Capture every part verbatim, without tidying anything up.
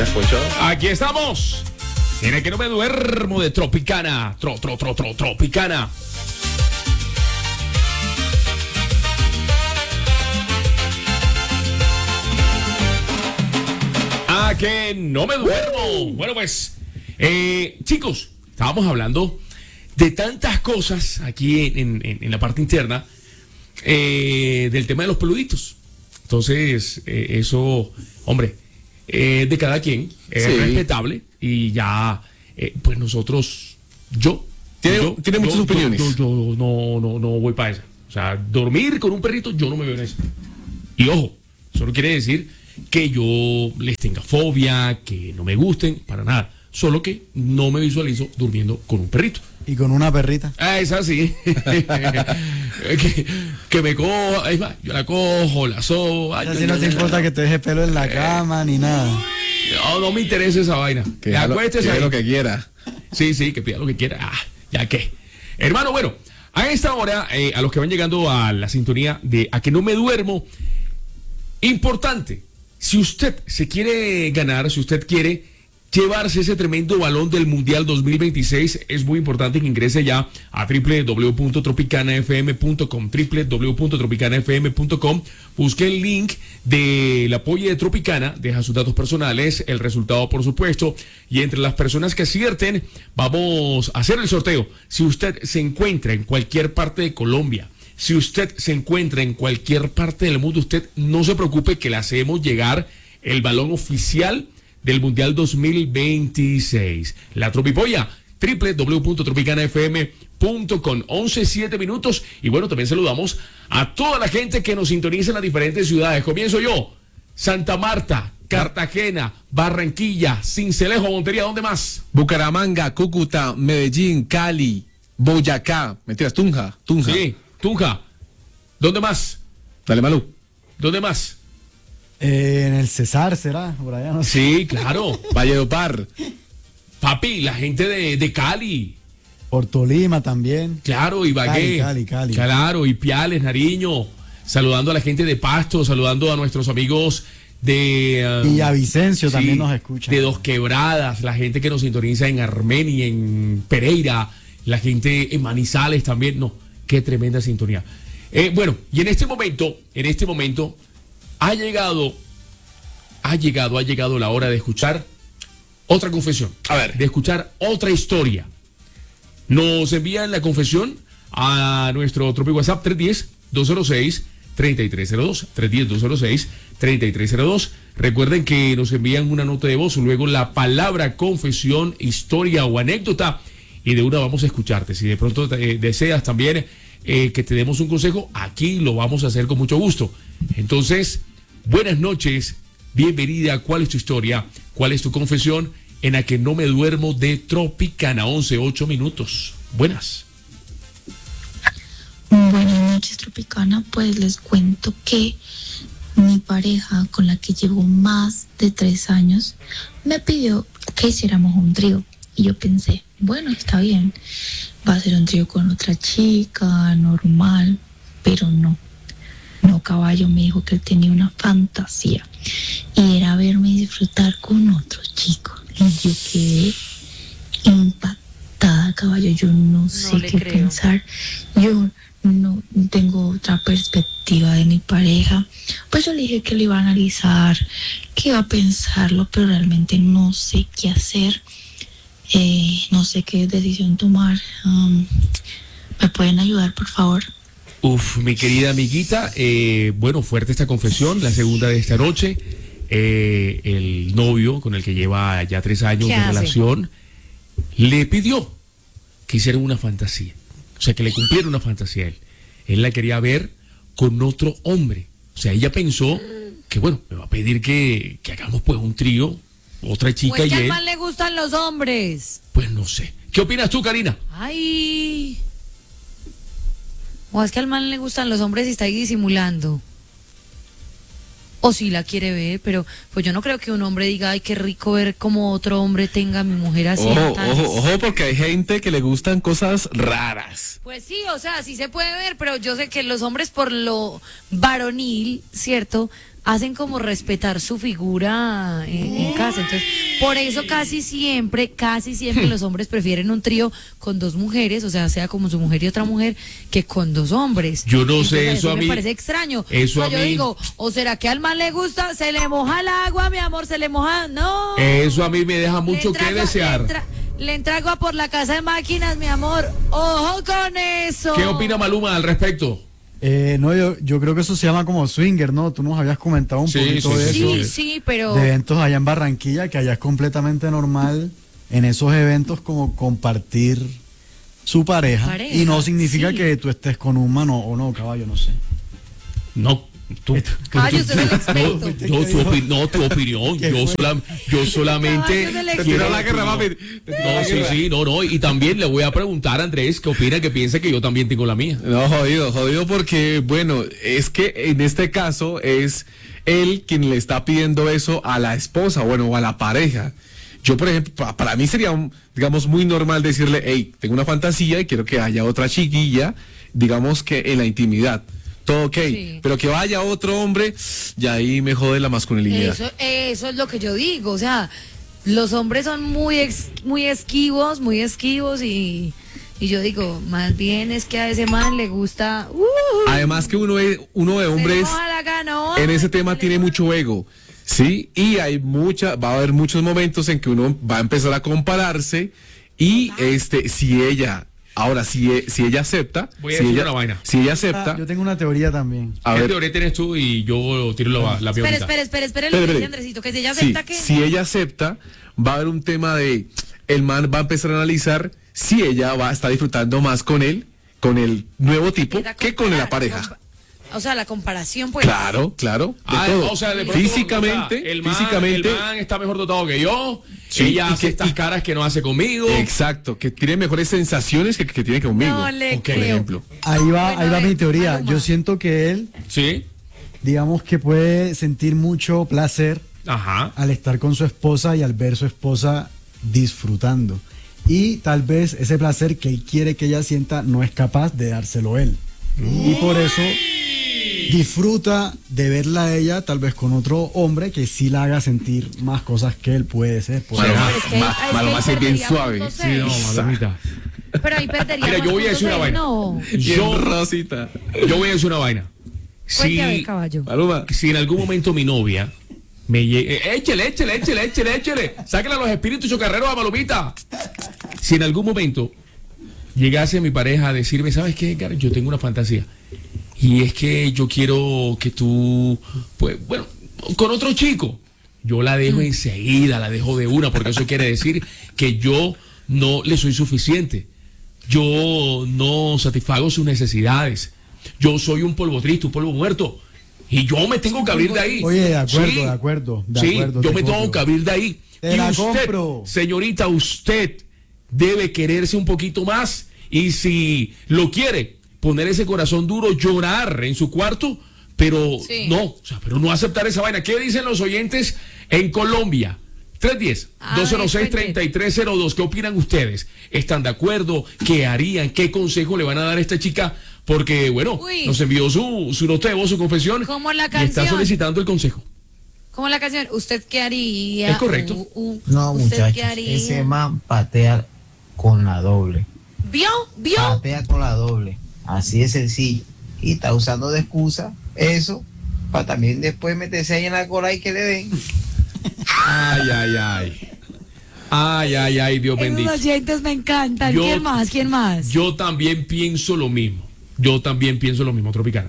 había escuchado. Aquí estamos. En el que no me duermo de Tropicana. Tro, tro, tro, tro, Tropicana. A que no me duermo. Bueno, pues, eh, chicos, estábamos hablando de tantas cosas aquí en, en, en la parte interna eh, del tema de los peluditos. Entonces, eh, eso, hombre, eh, de cada quien es Sí. respetable y ya, eh, pues nosotros, yo, Tiene, yo, tiene muchas yo, opiniones. Yo, yo, yo no, no, no voy para esa. O sea, dormir con un perrito, yo no me veo en eso. Y ojo, eso no quiere decir que yo les tenga fobia, que no me gusten, para nada. Solo que no me visualizo durmiendo con un perrito. Y con una perrita. Ah, es así. que, que me cojo, es más, yo la cojo, la sobo. ay, Así yo- no te yo- importa que te deje pelo en la cama ni nada. No, no me interesa esa vaina. Que Ya haga lo, acuéstese que haga ahí. lo que quiera. Sí, sí, que pida lo que quiera. Ah, ya que. Hermano, bueno, a esta hora, eh, a los que van llegando a la sintonía de A que no me duermo, importante, si usted se quiere ganar, si usted quiere llevarse ese tremendo balón del Mundial dos mil veintiséis, es muy importante que ingrese ya a doble u doble u doble u punto tropicana f m punto com, doble u doble u doble u punto tropicana f m punto com, busque el link del apoyo de Tropicana, deja sus datos personales, el resultado por supuesto, y entre las personas que acierten, vamos a hacer el sorteo. Si usted se encuentra en cualquier parte de Colombia, si usted se encuentra en cualquier parte del mundo, usted no se preocupe que le hacemos llegar el balón oficial del Mundial dos mil veintiséis. La Tropipolla, doble u doble u doble u punto tropicana f m punto com, once, siete minutos. Y bueno, también saludamos a toda la gente que nos sintoniza en las diferentes ciudades. Comienzo yo, Santa Marta, Cartagena, Barranquilla, Sincelejo, Montería, ¿dónde más? Bucaramanga, Cúcuta, Medellín, Cali, Boyacá. Mentiras, Tunja. Tunja. Sí, Tunja. ¿Dónde más? Dale, Malú. ¿Dónde más? Eh, en el Cesar será, por allá no sé. Sí, claro. Valledupar. Papi, la gente de, de Cali. Por Tolima también. Claro, Ibagué. Cali, Cali, Cali. Claro, y Piales, Nariño. Saludando a la gente de Pasto, saludando a nuestros amigos de... um, Villavicencio sí, también nos escucha. De Dos Quebradas, la gente que nos sintoniza en Armenia, en Pereira, la gente en Manizales también. No, qué tremenda sintonía. Eh, bueno, y en este momento, en este momento, ha llegado, ha llegado, ha llegado la hora de escuchar otra confesión. A ver. De escuchar otra historia. Nos envían la confesión a nuestro Tropi WhatsApp tres uno cero, dos cero seis, tres tres cero dos. tres uno cero, dos cero seis, tres tres cero dos. Recuerden que nos envían una nota de voz, luego la palabra confesión, historia o anécdota, y de una vamos a escucharte. Si de pronto eh, deseas también eh, que te demos un consejo, aquí lo vamos a hacer con mucho gusto. Entonces, buenas noches, bienvenida. ¿Cuál es tu historia? ¿Cuál es tu confesión? En A que no me duermo de Tropicana, once, ocho minutos. Buenas. Buenas noches, Tropicana. Pues les cuento que mi pareja, con la que llevo más de tres años, me pidió que hiciéramos un trío. Y yo pensé, bueno, está bien, va a ser un trío con otra chica, normal, pero no. No, caballo, me dijo que él tenía una fantasía y era verme disfrutar con otro chico. Y yo quedé impactada, caballo. Yo no sé le qué creo. pensar. Yo no tengo otra perspectiva de mi pareja. Pues yo le dije que lo iba a analizar, que iba a pensarlo, pero realmente no sé qué hacer. Eh, no sé qué decisión tomar. Um, ¿Me pueden ayudar, por favor? Uf, mi querida amiguita, eh, bueno, fuerte esta confesión, la segunda de esta noche. Eh, el novio con el que lleva ya tres años ¿Qué de hace? relación le pidió que hiciera una fantasía, o sea, que le cumpliera una fantasía a él. Él la quería ver con otro hombre, o sea, ella pensó que bueno, me va a pedir que, que hagamos pues un trío, otra chica Pues y que al él, man le gustan los hombres. pues no sé. ¿Qué opinas tú, Karina? Ay. O es que al man le gustan los hombres y está ahí disimulando. O si la quiere ver, pero pues yo no creo que un hombre diga, ay, qué rico ver cómo otro hombre tenga a mi mujer así. Ojo, tan- ojo, ojo, porque hay gente que le gustan cosas raras. Pues sí, o sea, sí se puede ver, pero yo sé que los hombres por lo varonil, ¿cierto? Hacen como respetar su figura en, en casa. casa. Entonces, por eso casi siempre, casi siempre los hombres prefieren un trío con dos mujeres, o sea, sea como su mujer y otra mujer, que con dos hombres. Yo no sé, Entonces, eso a me mí- parece extraño. eso O a sea, yo mí- digo, o será que al man le gusta, se le moja el agua, mi amor, se le moja, no. Eso a mí me deja mucho Le que entra agua- desear. Le entra, le entra agua por la casa de máquinas, mi amor. Ojo con eso. ¿Qué opina Maluma al respecto? Eh, no, yo, yo creo que eso se llama como swinger, ¿no? Tú nos habías comentado un Sí, poquito sí, de sí, eso. Sí, sí, pero... De eventos allá en Barranquilla, que allá es completamente normal en esos eventos como compartir su pareja. Pareja, y no significa sí. que tú estés con un mano o no, caballo, no sé. No, tú. Caballo, usted es el experto. No, tu, opi- no, tu opinión. Yo, sola- yo solamente. Caballo es el Te tiró la quiero- guerra, papi. Te tiró No, la sí, guerra. sí, no, no. Y también le voy a preguntar a Andrés qué opina, que piensa que yo también tengo la mía. No, jodido, jodido porque, bueno, es que en este caso es él quien le está pidiendo eso a la esposa, bueno, o a la pareja. Yo, por ejemplo, pa- para mí sería, un, digamos, muy normal decirle, hey, tengo una fantasía y quiero que haya otra chiquilla, digamos que en la intimidad. Todo ok, Sí. pero que vaya otro hombre, ya ahí me jode la masculinidad. Eso, eso es lo que yo digo, o sea, los hombres son muy ex- muy esquivos, muy esquivos y, y yo digo, más bien es que a ese man le gusta... Uh, Además que uno, es, uno de se le hombres moja la gana, en ese se tema le tiene moja- mucho ego, ¿sí? Y hay mucha, va a haber muchos momentos en que uno va a empezar a compararse y este, si ella, ahora, si, e- si ella acepta, Voy a si decir ella, una vaina. si ella Ah, acepta, yo tengo una teoría también. a ¿Qué ver, teoría tienes tú? Y yo tiro la, la Espera, pionita. espera, espera, espera, Espere, lo que dice espere. Andresito, que si ella sí, acepta que... si ella acepta, va a haber un tema de, el man va a empezar a analizar si ella va a estar disfrutando más con él, con el nuevo tipo, Empieza a que con la comparar, pareja. compa- O sea, la comparación, pues... Claro, claro, de Ah, todo. o sea, de pronto, físicamente, o sea, el man, físicamente, el man está mejor dotado que yo. Sí, ella y hace que- estas y- caras que no hace conmigo. exacto, que tiene mejores sensaciones que, que tiene conmigo, No le por creo. ejemplo. Ahí va, Bueno, ahí va a mi ver, teoría. Maluma. Yo siento que él, Sí. digamos que puede sentir mucho placer Ajá. al estar con su esposa y al ver su esposa disfrutando. Y tal vez ese placer que él quiere que ella sienta no es capaz de dárselo él. Y por eso disfruta de verla a ella tal vez con otro hombre que sí la haga sentir más cosas que él puede ser. Por Maluma, pero es que ahí- ma- ahí es que Maluma ahí sí es bien perdería suave. punto Sí, seis. no, Malumita. Pero ahí perdería Mira, yo voy a decir una vaina. No. Bien Yo- rosita. Yo voy a decir una vaina. Cuente a ver, Si, caballo. Maluma. si en algún momento mi novia me llegue. eh, échele, échele, échele, échele, échele. Sáquenle a los espíritus chocarreros a Malumita. Si en algún momento llegase mi pareja a decirme, ¿sabes qué, Edgar? Yo tengo una fantasía. Y es que yo quiero que tú, pues, bueno, con otro chico. Yo la dejo enseguida, la dejo de una, porque eso quiere decir que yo no le soy suficiente. Yo no satisfago sus necesidades. Yo soy un polvo triste, un polvo muerto. Y yo me tengo que abrir de ahí. Oye, de acuerdo, Sí. de acuerdo, de sí, acuerdo, yo te me tengo compro. que abrir de ahí. Te y la usted, compro. señorita, usted debe quererse un poquito más. Y si lo quiere, poner ese corazón duro, llorar en su cuarto, pero Sí. no, o sea, pero no aceptar esa vaina. ¿Qué dicen los oyentes en Colombia? tres uno cero, A dos cero seis, ver, tres tres cero dos. ¿Qué opinan ustedes? ¿Están de acuerdo? ¿Qué harían? ¿Qué consejo le van a dar a esta chica? Porque, bueno, Uy. nos envió su, su nota de voz, su confesión. Como la Y está canción. solicitando el consejo. Como la canción, ¿usted qué haría? Es correcto. Uh, uh, No, ¿usted qué muchachos, haría? ese man patea con la doble. ¿Vio? ¿Vio? Patea con la doble. Así de sencillo. Y está usando de excusa eso para también después meterse ahí en la cola y que le den. Ay, ay, ay. Ay, ay, ay, Dios Esos bendito. oyentes me encantan. Yo- ¿Quién más? ¿Quién más? Yo también pienso lo mismo. Yo también pienso lo mismo, Tropicana.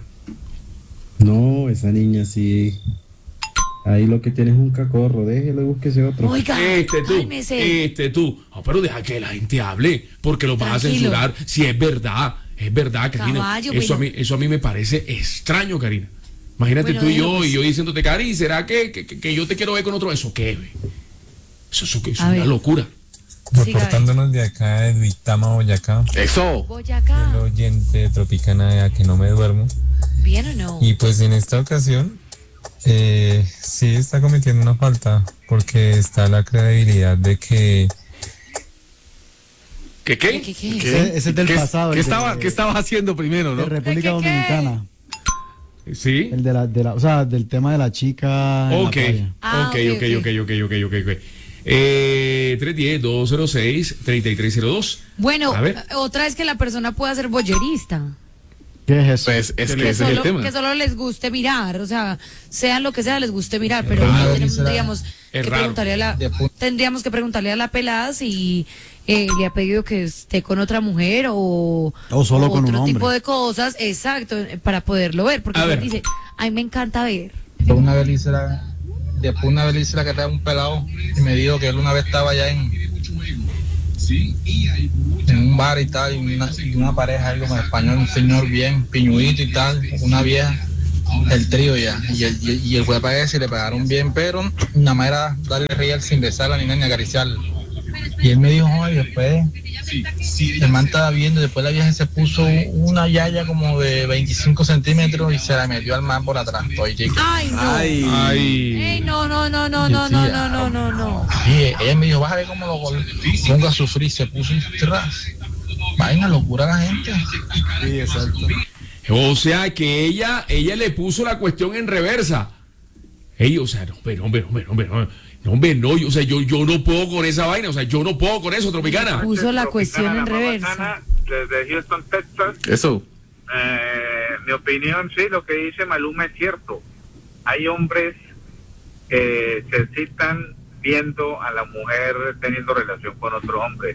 No, esa niña sí. Ahí lo que tiene es un cacorro, déjelo y búsquese otro. Oiga, Este tú, cálmese. este tú. Ah, pero deja que la gente hable, porque lo vas a Tranquilo. censurar. Si es verdad, es verdad, Karina. Caballo, eso, a pero- mí, eso a mí me parece extraño, Karina. Imagínate Bueno, tú y yo, déjalo, pues. y yo diciéndote, Cari, ¿será que, que, que yo te quiero ver con otro? ¿Eso qué, ve? Eso, eso, que es A una ver. locura. Siga, Reportándonos de acá de Duitama, Boyacá, Eso. Boyacá. el oyente de Tropicana a que no me duermo. ¿Bien o no? Y pues en esta ocasión, eh, sí está cometiendo una falta, porque está la credibilidad de que ¿Qué qué? ¿Qué, qué? Ese, ese es del ¿Qué, pasado. qué el de- estaba, ¿Qué estabas haciendo primero, de no? República ¿De qué, qué? Dominicana. Sí. El de la, de la, o sea, del tema de la chica. en la Ok, playa. Ah, ok, ok, ok, ok, ok, ok, ok, ok. Eh, tres uno cero, dos cero seis, tres tres cero dos. Bueno, A ver. otra es que la persona pueda ser boyerista. ¿Qué es eso? Pues es que Que ese es el solo, tema. que solo les guste mirar, o sea, sean lo que sea, les guste mirar, pero raro. ahí tenemos, digamos, Es que raro. preguntarle a la, tendríamos que preguntarle a la pelada si eh, le ha pedido que esté con otra mujer o, O solo con un otro hombre. tipo de cosas, exacto, eh, para poderlo ver, porque A si ver. él dice, a mí me encanta ver. Después una vez le hice la, después una vez le hice la que trae un pelado y me dijo que él una vez estaba allá en, en un bar y tal, y una, y una pareja ahí como español, un señor bien piñudito y tal, una vieja, el trío ya, y el, y, y el fue para ese y le pagaron bien, pero nada más era darle real sin besarla ni nada ni acariciarla. Y él me dijo, ay, después el man estaba viendo, después la vieja se puso una yaya como de veinticinco centímetros y se la metió al man por atrás. Oye, chico. Ay, no. Ay. Ay. Ey, no, no, no, no, no, no, no, no, no, no. Y ella me dijo, vas a ver cómo lo gol- ponga a sufrir, se puso tras. Vaina locura la gente. Sí, exacto. O sea que ella, ella le puso la cuestión en reversa. Ey, o sea, no, hombre, no, hombre, no, hombre, no, hombre, no, no, hombre, no, yo, o sea, yo, yo no puedo con esa vaina, o sea, yo no puedo con eso, Tropicana. Puso la Tropicana, cuestión en la más reversa. bacana, desde Houston, Texas. Eso. Eh, mi opinión, sí, lo que dice Maluma es cierto. Hay hombres que se excitan viendo a la mujer teniendo relación con otro hombre.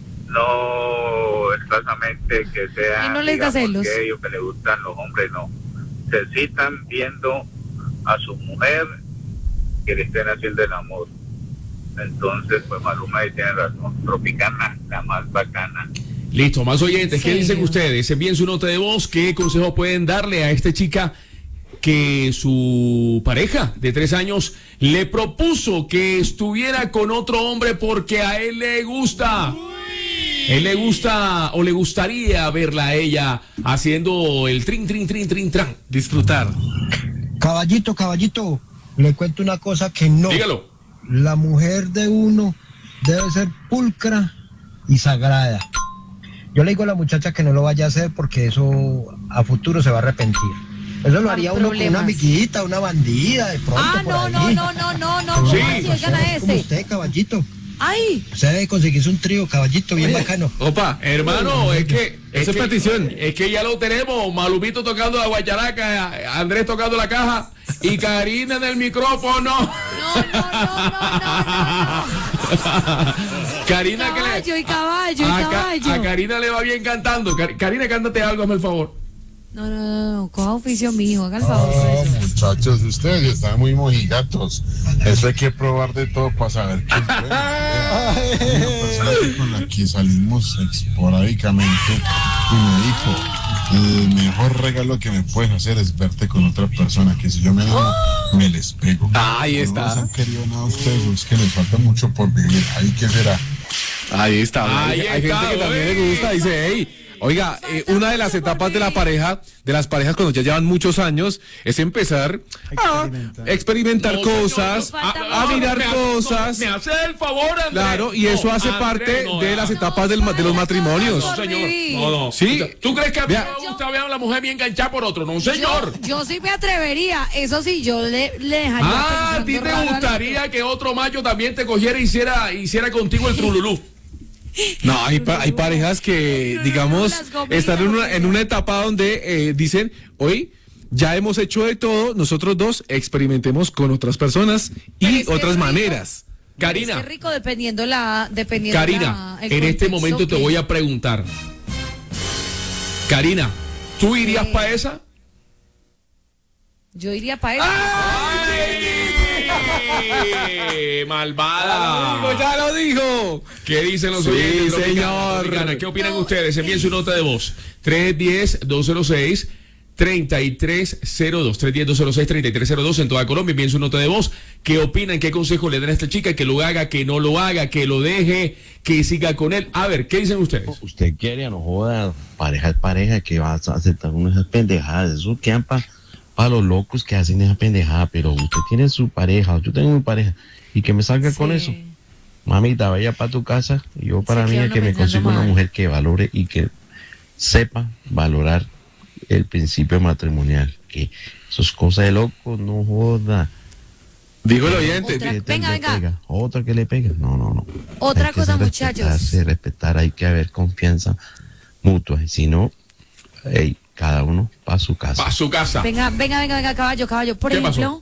No exactamente que sea Y no les da digamos, celos. gay o que le gustan los hombres, no. Se excitan viendo a su mujer que le estén haciendo el amor. Entonces, pues Maluma ahí tiene razón. Tropicana, la más bacana. Listo, más oyentes, ¿qué ¿Serio? dicen ustedes? Envíen su nota de voz, ¿qué consejo pueden darle a esta chica que su pareja de tres años le propuso que estuviera con otro hombre porque a él le gusta? Él le gusta o le gustaría verla a ella haciendo el trin, trin, trin, trin, tran. Disfrutar. Caballito, caballito, le cuento una cosa que no. Dígalo. La mujer de uno debe ser pulcra y sagrada. Yo le digo a la muchacha que no lo vaya a hacer porque eso a futuro se va a arrepentir. Eso lo Hay haría uno con problemas. una amiguita, una bandida, de pronto Ah, por no, no, ahí. no, no, no, no, no, Sí. más si oigan a Como este. usted, caballito. Ay, Usted debe conseguirse un trío, caballito, bien bacano. Opa. Hermano, es que... Esa es que- petición. Es que ya lo tenemos. Malumito tocando la guacharaca, Andrés tocando la caja y Karina en el micrófono. no, no, no, no, no, no. Karina que le... Caballo y caballo y a, Ca- caballo. a Karina le va bien cantando. Car- Karina, cántate algo, hazme el favor. No, no, no, no, coja oficio mío, haga el favor. Oh, muchachos, ustedes están muy mojigatos. Eso hay que probar de todo para saber qué es bueno. Una persona que con la que salimos esporádicamente y me dijo, el mejor regalo que me puedes hacer es verte con otra persona, que si yo me enojo, me les pego. Ahí No está. les han querido nada a ustedes, es que les falta mucho por vivir. Ahí qué será. Ahí está. Ahí hay hay está, gente que también le güey. gusta, dice, hey. Oiga, eh, una de las etapas de la pareja, de las parejas cuando ya llevan muchos años, es empezar a Experimentar. experimentar No, señor, cosas, no, a, no, a no, mirar me hace- cosas. no, me hace el favor, Andrés. Claro, y No, eso hace Andrés, parte no, de ya. las etapas del ma- de los matrimonios. No, señor. No, no. Sí. ¿Tú crees que a mí Vea. me gusta ver a la mujer bien enganchada por otro? No, señor. Yo, yo sí me atrevería, eso sí, yo le, le dejaría. Ah, ¿a ti pensando te raro al gustaría que otro macho también te cogiera y hiciera, hiciera contigo el trululú? No, hay, pa- hay parejas que, digamos, las gomitas, están en una, ¿no? en una etapa donde eh, dicen, hoy ya hemos hecho de todo, nosotros dos experimentemos con otras personas Pero y es que otras rico. maneras. Karina. Es que rico dependiendo la, dependiendo Karina, la, el en este contexto momento te que- voy a preguntar. Karina, ¿tú irías Eh. para esa? Yo iría para eso. ¡Ay! ¡Malvada! ¡Ya lo dijo! ¿Qué dicen los Sí, oyentes? Tropicana, señor. Tropicana? ¿Qué opinan ustedes? Envíen su nota de voz. tres uno cero, dos cero seis, tres tres cero dos. tres uno cero, dos cero seis, tres tres cero dos en toda Colombia. Envíen su nota de voz. ¿Qué opinan? ¿Qué consejo le dan a esta chica? Que lo haga, que no lo haga, que lo deje, que siga con él. A ver, ¿qué dicen ustedes? Usted quiere, no joda, pareja es pareja, que va a aceptar unas esas pendejadas. Eso quedan para los locos que hacen esa pendejada, pero usted tiene su pareja, yo tengo mi pareja, y que me salga con eso. Mamita, vaya para tu casa, y yo para Se mí queda es uno que me pensando consigo una mal. mujer que valore y que sepa valorar el principio matrimonial, que eso es cosa de loco, no joda. Digo el oyente. Otra- Que te- venga, le venga. pega, otra que le pega, no, no, no. Otra Hay que cosa, respetarse, muchachos. respetar, hay que haber confianza mutua, y si no, hey, cada uno para su casa. Para su casa. Venga, venga, venga, venga, caballo, caballo. Por ¿Qué ejemplo,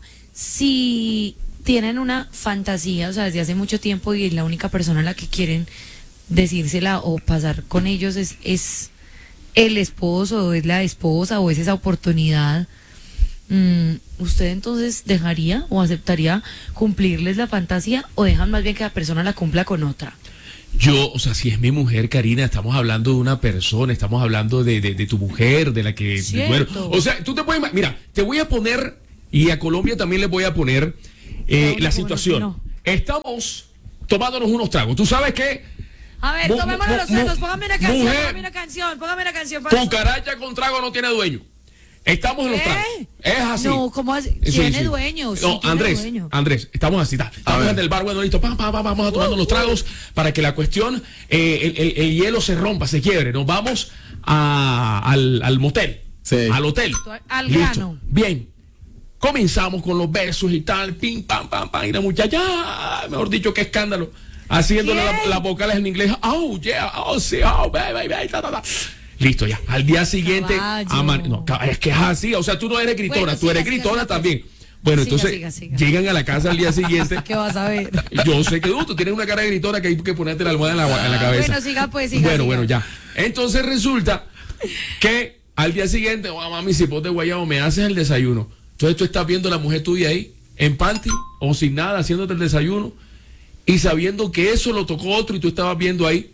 si tienen una fantasía, o sea, desde hace mucho tiempo y la única persona a la que quieren decírsela o pasar con ellos es, es el esposo, o es la esposa, o es esa oportunidad, mm, ¿usted entonces dejaría o aceptaría cumplirles la fantasía o dejan más bien que la persona la cumpla con otra? Yo, o sea, si es mi mujer, Karina, estamos hablando de una persona, estamos hablando de, de, de tu mujer, de la que... Cierto. Bueno, o sea, tú te puedes... ima- Mira, te voy a poner, y a Colombia también le voy a poner eh, Bueno, la bueno, situación. no. Estamos tomándonos unos tragos. ¿Tú sabes qué? A ver, Mu- tomémonos mu- los mu- tragos, póngame una canción, mujer. póngame una canción, póngame una canción. para- Cucaracha con trago no tiene dueño. Estamos en los ¿Eh? tragos. Es así. No, ¿cómo así? Sí, Tiene sí. dueño, sí, No, tiene Andrés, dueño. Andrés, estamos así. ta. Estamos ver. en el bar, bueno, listo. Pam, pam, pam, vamos a tomando los tragos para que la cuestión, eh, el, el- el hielo se rompa, se quiebre. Nos vamos a- al, al motel, Sí. al hotel. Al Listo. grano. Bien. Comenzamos con los besos y tal, pim, pam, pam, pam, y la muchacha, ah, mejor dicho, qué escándalo. Haciéndole la- ¿Qué? las vocales en inglés, oh, yeah, oh, sí, oh, baby, baby, ta, ta, ta. Listo, ya. Al día siguiente, Caballo. aman- no, ca- es que es así, o sea, tú no eres gritona, Bueno, tú siga, eres siga, gritona siga, también. Bueno, Siga, entonces siga, siga. llegan a la casa al día siguiente. ¿Qué vas a ver? Yo sé que uh, tú tienes una cara de gritona que hay que ponerte la almohada en la, en la cabeza. Bueno, siga pues, siga, Bueno, siga. bueno, ya. Entonces resulta que al día siguiente, oh, mami, cipote guayabo, me haces el desayuno. Entonces tú estás viendo a la mujer tuya ahí, en panty o sin nada, haciéndote el desayuno y sabiendo que eso lo tocó otro y tú estabas viendo ahí.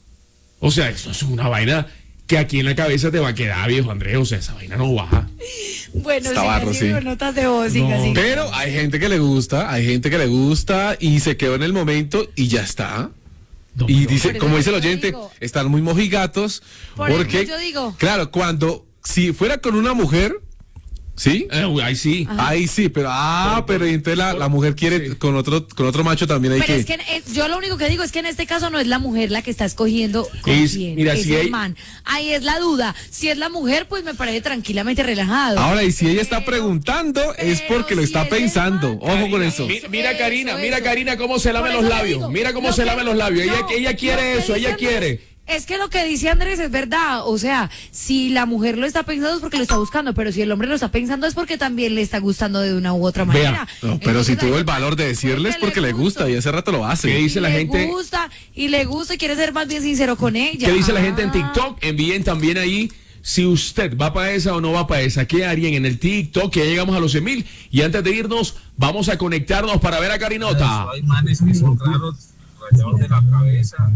O sea, eso es una vaina que aquí en la cabeza te va a quedar, viejo Andrés. O sea, esa vaina no baja. Bueno, Está siga, barro, siga sí. con notas de voz, siga, No, siga. Pero hay gente que le gusta, hay gente que le gusta y se quedó en el momento y ya está. No, Y pero- dice, Por como eso dice el yo oyente, digo- están muy mojigatos. Por eso Porque, yo digo- claro, cuando, si fuera con una mujer, ¿sí? Eh, uy, ahí sí. Ahí sí, pero, ah, pero y entonces la, la mujer quiere sí. con otro, con otro macho también hay Pero que... es que eh, yo lo único que digo es que en este caso no es la mujer la que está escogiendo con Es- quién, mira, es si el hay- man. Ahí es la duda. Si es la mujer, pues me parece tranquilamente relajado. Ahora, y si ella está Pero- preguntando, es pero porque lo si está es el pensando. man, Ojo con Karina, eso. mi- Mira, Eso, Karina, mira eso. Karina cómo se lamen Por los eso le labios. digo, Mira cómo lo se que- lamen los labios. Ella, no, ella lo quiere que eso, dice ella Andrés, quiere. Es que lo que dice Andrés es verdad. O sea, si la mujer lo está pensando es porque lo está buscando, pero si el hombre lo está pensando es porque también le está gustando de una u otra Vea, manera. No, pero si Entonces, tuvo ahí- el valor de decirles porque le gusta y hace rato lo ¿Qué hace. dice la le gente? gusta y le gusta y quiere ser más bien sincero con ella. ¿Qué dice la gente en Ah. TikTok? Envíen también ahí si usted va para esa o no va para esa. ¿Qué harían en el TikTok? Que ya llegamos a los cien mil. Y antes de irnos, vamos a conectarnos para ver a Karinota. Hay manes que son raros, rayados de la cabeza.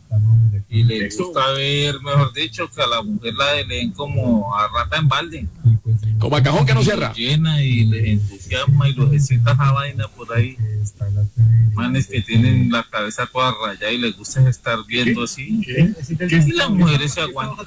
Y les gusta ver, mejor dicho, que a la mujer la leen como a rata en balde. Como a cajón que no cierra. Llena y les entusiasma y los excita esa vaina por ahí. Manes que tienen la cabeza toda rayada y les gusta estar viendo así. Y las mujeres se aguantan.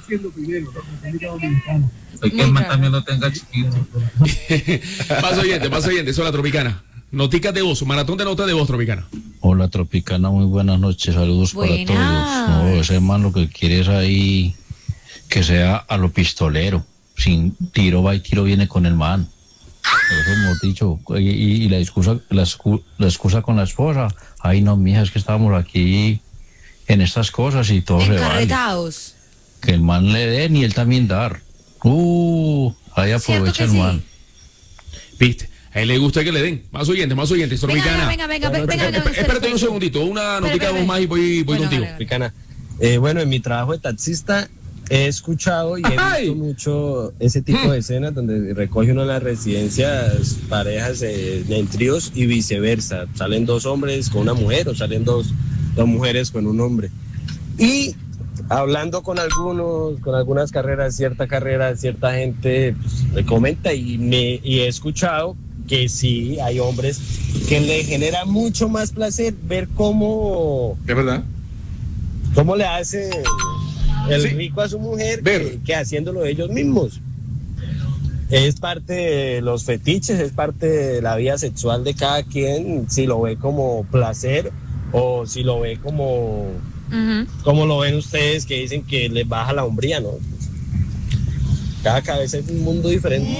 Hay que el man también lo tenga chiquito. Más oyente, más oyente. Eso es la Tropicana. Noticas de voz, maratón de notas de voz, Tropicana. Hola Tropicana, muy buenas noches, saludos Buenas. para todos. No, ese man lo que quiere es ahí que sea a lo pistolero, sin tiro va y tiro viene con el man. Eso hemos dicho, y, y- y la excusa, la, excu- la excusa con la esposa, ay no mija, es que estábamos aquí en estas cosas y todo se vale. Encarretados. Que el man le dé ni él también dar. Uh, ahí Cierto aprovecha que el sí. man. ¿Viste? A él le gusta que le den. Más oyentes, más oyentes. Venga, Tropicana. venga, venga, venga, venga, venga, Esp- espera, Espérate espera. un segundito. Una notica de espera, voz más y voy, voy Bueno, contigo. vale, vale. Tropicana. Eh, bueno, en mi trabajo de taxista he escuchado y he ¡Ay! visto mucho ese tipo de escenas donde recoge uno en las residencias parejas eh, en tríos y viceversa. Salen dos hombres con una mujer o salen dos, dos mujeres con un hombre. Y hablando con algunos, con algunas carreras, cierta carrera, cierta gente pues, me comenta y, me, y he escuchado que sí hay hombres que le genera mucho más placer ver cómo... Es verdad. ¿Cómo le hace el Sí. rico a su mujer Ver. que, que haciéndolo ellos mismos? Es parte de los fetiches, es parte de la vida sexual de cada quien, si lo ve como placer o si lo ve como, Ujú. como lo ven ustedes que dicen que les baja la hombría, ¿no? Cada cabeza es un mundo diferente.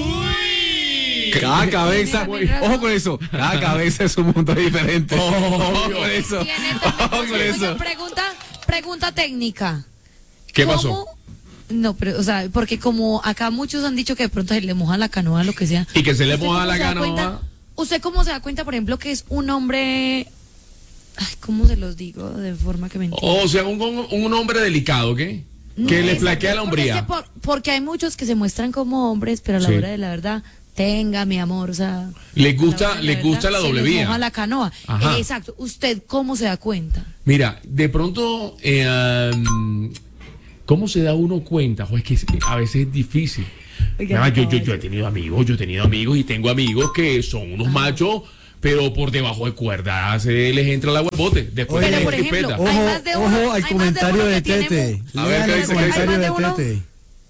Cada cabeza, ojo con eso, cada cabeza es un mundo diferente. Ojo con eso. Ojo con eso. Pregunta, pregunta técnica. ¿Qué pasó? No, pero, o sea, porque como acá muchos han dicho que de pronto se le moja la canoa, lo que sea. Y que se le ¿Usted moja cómo la se da canoa. cuenta- ¿Usted cómo se da cuenta, por ejemplo, que es un hombre... Ay, ¿cómo se los digo de forma que me entiendan? O sea, un, un, un hombre delicado, ¿qué? Que le Exacto, flaquea la porque es hombría. que por- porque hay muchos que se muestran como hombres, pero a la Sí. hora de la verdad, tenga, mi amor, o sea... Les a la gusta, hora de les verdad, gusta la se doble les vía. moja la canoa. Ajá. Exacto. ¿Usted cómo se da cuenta? Mira, de pronto, eh, um, ¿cómo se da uno cuenta? Jo, es que a veces es difícil. Oiga, Ah, yo, yo, caballo. yo he tenido amigos, yo he tenido amigos y tengo amigos que son unos machos, pero por debajo de cuerda se les entra el agua al bote. Después Pero, les por ejemplo, espeta. hay Ojo, más de uno- ojo hay al más de comentario uno de, que tiene Tete. mu- A ver, Lean ¿qué el dice? ¿Qué comentario dice? de Hay más de uno- Tete.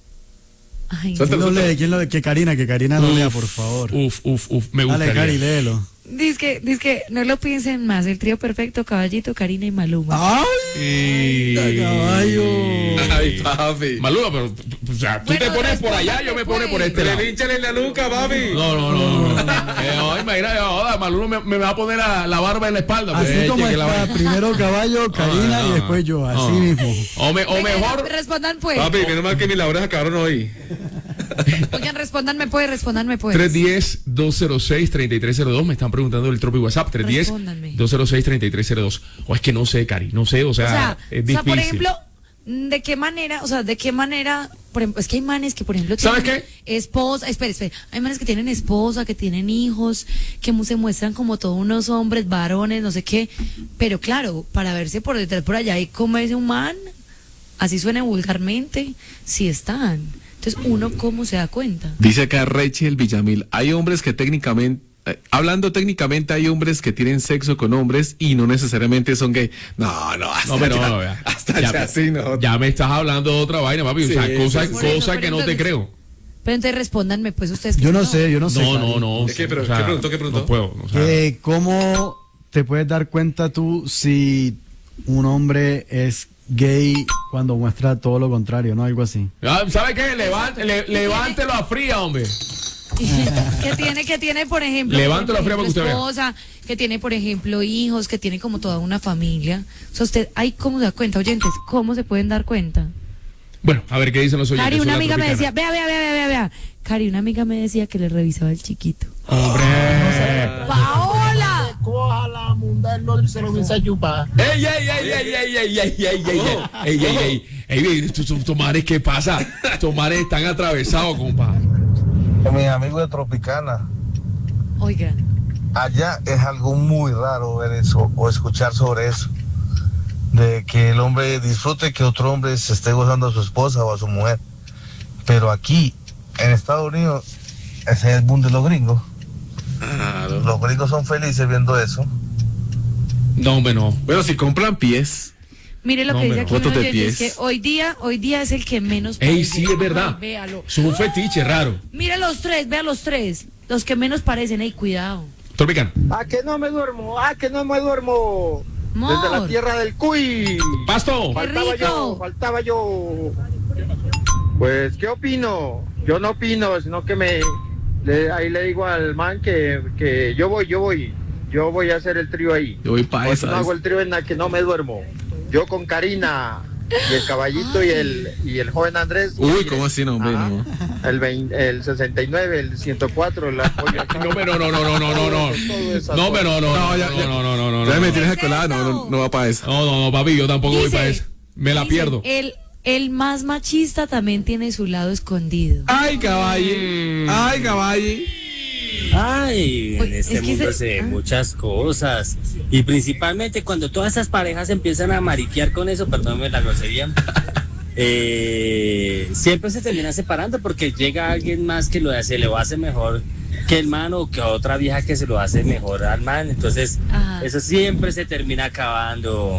Ay, ¿Quién lo lee? ¿Quién lo lee? Que Karina, que Karina lo lea, por favor. Uf, uf, uf, me Dale, gustaría. Cari, léelo. Dice que, dice que no lo piensen más. El trío perfecto, Caballito, Karina y Maluma. Y... caballo! Ay, papi. Maluma, pero, o sea, tú Bueno, te pones por allá, respóndame, yo me pongo por pues. este lado. Pinchale en la nuca, papi. No, no, no, no. Eh, oh, imagínate, joda, Maluma me, me va a poner la, la barba en la espalda. pues, Así eh, como que la está, barba- primero Caballo, Karina no, y después yo, así no. mismo. O, me- o Venga, mejor, respondan pues. Papi, menos mal que mis labores acabaron hoy. Oigan, respondanme pues, respondanme pues. tres uno cero, dos cero seis, tres tres cero dos. Me están preguntando el Tropi WhatsApp. tres uno cero, Respóndanme. dos cero seis, tres tres cero dos. O es que no sé, Cari, no sé, o sea, O sea, es o difícil. sea, por ejemplo, ¿de qué manera, o sea, de qué manera, por ejemplo, es que hay manes que, por ejemplo, ¿Sabes tienen esposa, espera, espera, hay manes que tienen esposa, que tienen hijos, que mu- se muestran como todos unos hombres, varones, no sé qué, pero claro, para verse por detrás, por allá y comerse un man, así suena vulgarmente, sí están. Entonces, ¿uno cómo se da cuenta? Dice acá Rachel Villamil, hay hombres que técnicamente, eh, hablando técnicamente, hay hombres que tienen sexo con hombres y no necesariamente son gay. No, no, hasta No, pero ya, no, vea. hasta ya, ya, sí, no. ya me estás hablando de otra vaina, papi. Sí, o sea, cosa, sí, sí. Por eso, cosa pero que no te entonces- creo. Pero entonces respóndanme, pues ustedes. que Yo no son- sé, yo no sé. No, Cari. no, no. ¿Qué, pero, o sea, ¿qué preguntó? ¿Qué preguntó? No puedo. O sea, Que ¿Cómo te puedes dar cuenta tú si un hombre es gay cuando muestra todo lo contrario, no? Algo así. ah, ¿sabe qué? Levante, le- levántelo a fría, hombre. que tiene, que tiene, por ejemplo, Levántelo por a fría para que usted vea. esposa, que tiene, por ejemplo, hijos, que tiene como toda una familia. O sea, usted, ahí cómo se da cuenta, oyentes, ¿cómo se pueden dar cuenta? Bueno, a ver qué dicen los oyentes. Cari, una Soy la amiga me Tropicana. decía, vea, vea, vea, vea, vea, vea. Cari, una amiga me decía que le revisaba el chiquito. ¡Hombre! ¡Paola! Coja la mundial y se lo hubiese chupado. ¡Ey, ey, ey, ey, ey, ey, ey, ey, ey, ey, ey, ey, ey, ey, ey, estos estos tomares, ¿qué pasa? Tomares están atravesados, compa. Mis amigos de Tropicana, Oigan, allá es algo muy raro ver eso o escuchar sobre eso. De que el hombre disfrute que otro hombre se esté gozando a su esposa o a su mujer. Pero aquí, en Estados Unidos, ese es el boom de los gringos. Los gringos son felices viendo eso. No, hombre, no. Bueno, si compran pies. mire lo No, que dice hombre, aquí no. un Fotos de oyente, es pies. que hoy día, hoy día es el que menos Ey, parece. sí, es verdad. Ay, véalo. Es un fetiche raro. Mire los tres, vea los tres. Los que menos parecen, ey, cuidado. Tropicana. ¿A que no me duermo? ¿A que no me duermo? Mor. Desde la tierra del Cuy. Pasto. ¡Qué Faltaba rico! yo, faltaba yo. Pues, ¿qué opino? Yo no opino, sino que me... le- ahí le digo al man que, que yo voy, yo voy. Yo voy a hacer el trío ahí. Yo voy pa' Pues esa. no hago el trío en la que no me duermo. Yo con Karina y el caballito y el, y el joven Andrés. Uy, ¿cómo así, no, hombre? Ajá. No. El, veinte, el sesenta y nueve, el ciento cuatro, la polla. No, hombre, no, no, no, no, no, no, no. No, hombre, no, no, no, ya, no, ya. no, no, no, no, Ya no. me tienes ¿Qué es colada, no, eso? no, no va para eso. No, no, no, papi, yo tampoco voy Dice- para eso. Me la Dicen, pierdo. El, el más machista también tiene su lado escondido. Ay, caballo. Ay, caballo. Ay, Uy, en este es que mundo se- se ven ah. muchas cosas. Y principalmente cuando todas esas parejas empiezan a mariquear con eso, perdónme la grosería, eh, siempre se termina separando porque llega alguien más que lo hace, lo hace mejor que el man o que otra vieja que se lo hace mejor al man. Entonces, Ajá. eso siempre se termina acabando.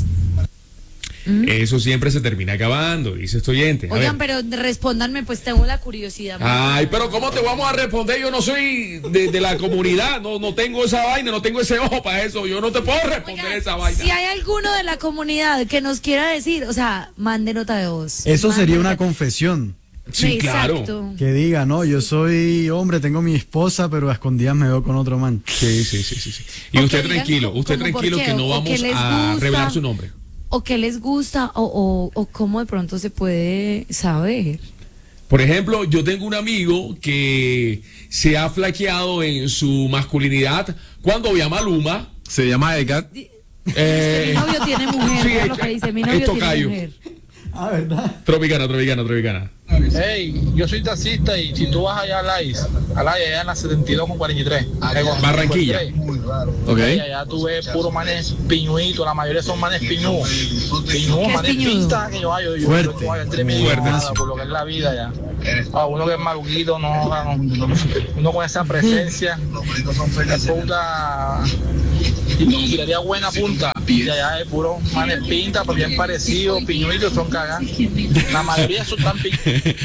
Eso siempre se termina acabando, dice este oyente. A Oigan, ver. pero respóndanme, pues tengo la curiosidad. Ay, pero ¿cómo te vamos a responder? Yo no soy de, de la comunidad, no, no tengo esa vaina, no tengo ese ojo para eso. Yo no te puedo responder Oigan, esa vaina. si hay alguno de la comunidad que nos quiera decir, o sea, mande nota de voz. Eso Mande sería nota- una confesión. Sí, claro. Exacto. Que diga, no, yo soy hombre, tengo mi esposa, pero a escondidas me veo con otro man. Sí, sí, sí, sí. sí. Y O usted que digan tranquilo, como- usted como por tranquilo qué, que no o- o que vamos les a gusta. revelar su nombre. O qué les gusta o, o, o cómo de pronto se puede saber. Por ejemplo, yo tengo un amigo que se ha flaqueado en su masculinidad cuando ve a Maluma. Se llama Edgar. Eh, Mi novio tiene mujer, sí, es lo que dice, mi novio esto tiene callo. mujer. Ah, ¿verdad? Tropicana, tropicana, tropicana. Hey, yo soy taxista y si tú vas allá a Lais, a Lais allá en la setenta y dos con cuarenta y tres, eh, con Barranquilla. cincuenta y tres, Ok. y allá tú ves puros manes piñuitos, la mayoría son manes piñudos. Piñudos, ¿Qué es manes piñudo? pintas que yo yo, yo, Fuerte. yo, yo entre medio Fuerte. nada, por lo que es la vida ya. Ah, uno que es maluquito, no, no, no, uno con esa presencia, la puta y tiraría buena punta. Y allá es puro manes pintas, pero bien parecidos, piñuitos son cagas. La mayoría son tan piñudos.